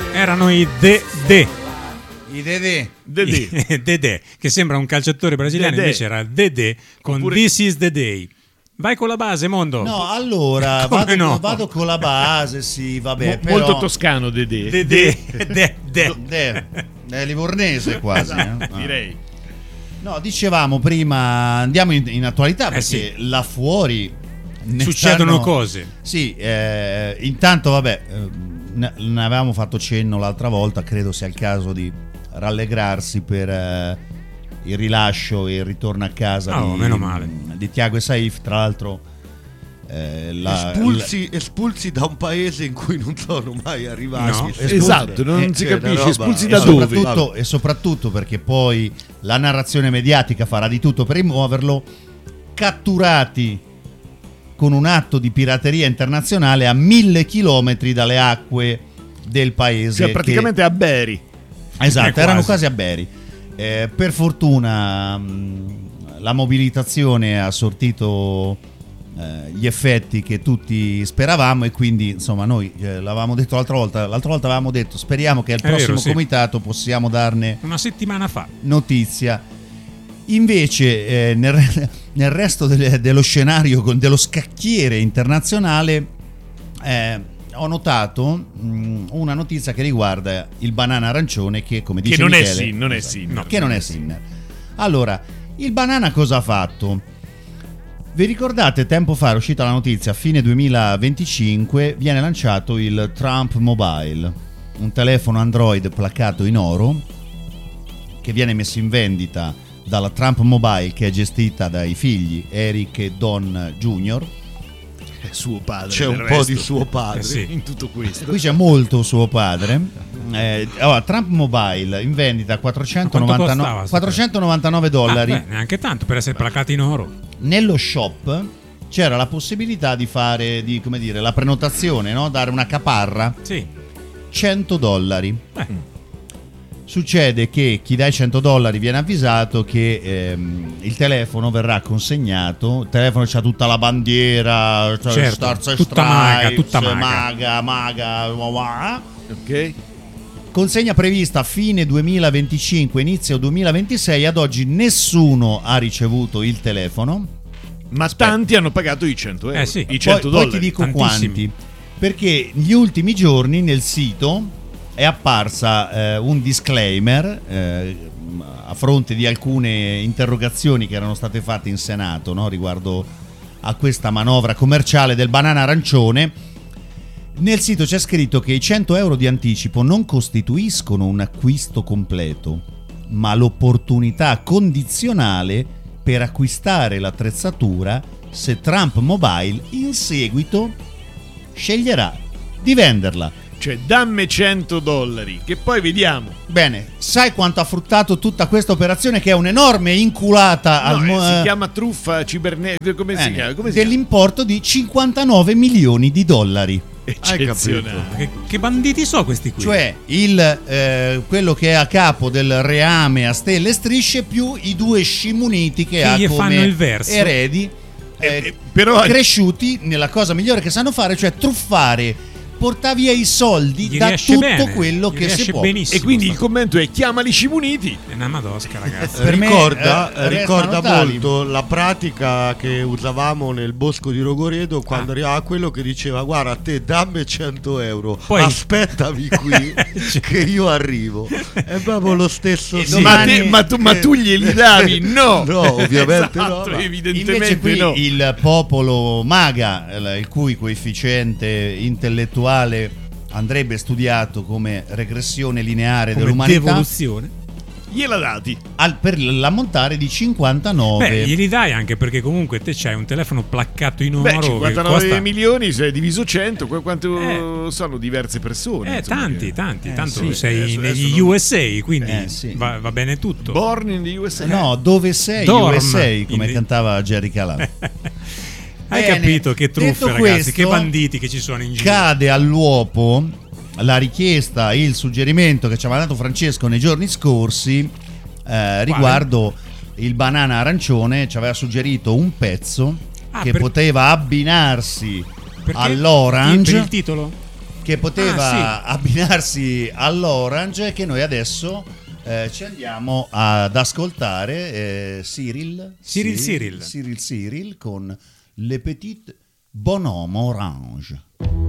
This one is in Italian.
Erano i Dedé. I Dedé. Dedé, che sembra un calciatore brasiliano, Dedé. invece era Dedé con Oppure- This is the Day. Vai con la base, Mondo. No, allora Come vado con la base, sì, vabbè. però... Molto toscano Dedé. Dedé. È livornese quasi. Direi. No, dicevamo prima, andiamo in attualità perché sì. là fuori ne Succedono stanno- cose. Sì, intanto vabbè, ne avevamo fatto cenno l'altra volta, credo sia il caso di rallegrarsi per il rilascio e il ritorno a casa meno male. di Thiago e Saif, tra l'altro espulsi da un paese in cui non sono mai arrivati. No. Esatto, non si cioè, capisce una espulsi roba- da dove. e soprattutto perché poi la narrazione mediatica farà di tutto per rimuoverlo, catturati con un atto di pirateria internazionale a 1000 chilometri dalle acque del paese. Cioè praticamente a Beri. Esatto, quasi. erano quasi a Beri. Per fortuna la mobilitazione ha sortito gli effetti che tutti speravamo e quindi insomma noi l'avevamo detto l'altra volta avevamo detto speriamo che al È vero, prossimo sì. comitato possiamo darne Una settimana fa. notizia. Invece nel resto dello scenario dello scacchiere internazionale ho notato una notizia che riguarda il banana arancione che, come dice Che non è Michele, Sin, non è esatto, Sin. no, che non è Sinner. Allora, il banana cosa ha fatto? Vi ricordate, tempo fa è uscita la notizia, a fine 2025 viene lanciato il Trump Mobile, un telefono Android placcato in oro che viene messo in vendita dalla Trump Mobile, che è gestita dai figli Eric e Don Jr. È suo padre. C'è un del po' resto. di suo padre. Sì. In tutto questo. Qui c'è molto suo padre. Allora, Trump Mobile in vendita a Quanto costava, $499. Neanche tanto per essere placati in oro. Nello shop c'era la possibilità di fare come dire, la prenotazione, no? Dare una caparra, Sì. $100. Succede che chi dà i $100 viene avvisato che il telefono verrà consegnato. Il telefono c'ha tutta la bandiera, cioè Certo, Stars and tutta maga, Stripes, tutta maga. maga, Ok. Consegna prevista a fine 2025, inizio 2026. Ad oggi nessuno ha ricevuto il telefono. Ma tanti hanno pagato i 100 euro. sì. I 100 Poi dollari. ti dico tantissimi. quanti. Perché negli ultimi giorni nel sito è apparsa un disclaimer a fronte di alcune interrogazioni che erano state fatte in Senato, no? Riguardo a questa manovra commerciale del banana arancione. Nel sito c'è scritto che i 100 euro di anticipo non costituiscono un acquisto completo, ma l'opportunità condizionale per acquistare l'attrezzatura se Trump Mobile in seguito sceglierà di venderla. Cioè, dammi $100, che poi vediamo. Bene, sai quanto ha fruttato tutta questa operazione, che è un'enorme inculata No, si chiama truffa cibernetica. Come si chiama? Come si chiama? dell'importo di $59 milioni. Eccezionale. Che banditi so questi qui? Cioè quello che è a capo del reame a stelle e strisce più i due scimuniti che ha gli come fanno il verso. eredi Però cresciuti nella cosa migliore che sanno fare, cioè truffare, portare via i soldi Gli da riesce tutto bene, quello gli che si riesce può. benissimo. E quindi il sta- commento è: chiamali Cimuniti. È una madosca, ragazzi. Per me, restano ricorda tali. molto la pratica che usavamo nel bosco di Rogoredo quando arrivava quello che diceva: guarda, te dammi 100 euro, Poi- aspettami qui che io arrivo. È proprio lo stesso. Sì. Ma tu glieli davi? No, No, ovviamente Esatto, no. evidentemente Invece qui no. il popolo maga, il cui coefficiente intellettuale andrebbe studiato come regressione lineare Come dell'umanità, devoluzione. Gliela dati. per l'ammontare di 59. Beh, glieli dai anche perché comunque te c'hai un telefono placcato in oro. Beh, che 59 costa... milioni, se diviso 100, quanto sono diverse persone? insomma, tanti. che- Tanto sì, sei adesso negli non- USA, quindi sì. va bene tutto. Born in the USA. No, dove sei Dorm. USA, come In- cantava Jerry Calà. Hai Bene, capito che truffe, detto ragazzi, questo, che banditi che ci sono in giro. Cade all'uopo la richiesta, il suggerimento che ci aveva dato Francesco nei giorni scorsi riguardo il banana arancione. Ci aveva suggerito un pezzo che poteva abbinarsi Perché? all'orange, Per il titolo? che poteva abbinarsi all'Orange, che noi adesso ci andiamo ad ascoltare. Cyril con Le Petit Bonhomme Orange.